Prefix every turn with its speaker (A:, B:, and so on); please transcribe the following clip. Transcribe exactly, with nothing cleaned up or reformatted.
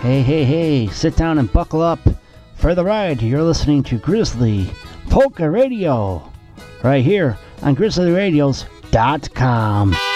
A: Hey, hey, hey, sit down and buckle up for the ride. You're listening to Grizzly Polka Radio right here on grizzly radios dot com.